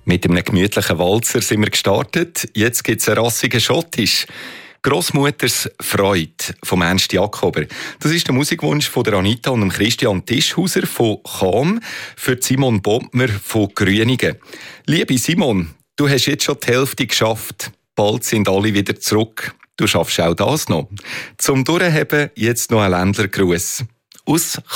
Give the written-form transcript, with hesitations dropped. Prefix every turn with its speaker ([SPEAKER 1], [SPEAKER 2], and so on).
[SPEAKER 1] Mit einem gemütlichen Walzer sind wir gestartet. Jetzt gibt es einen rassigen Schottisch. Grossmutters Freude vom Ernst Jakober. Das ist der Musikwunsch von der Anita und dem Christian Tischhauser von Cham für Simon Bodmer von Grünigen. Liebe Simon, du hast jetzt schon die Hälfte geschafft. Bald sind alle wieder zurück. Du schaffst auch das noch. Zum Durchheben jetzt noch ein Ländlergruß. Aus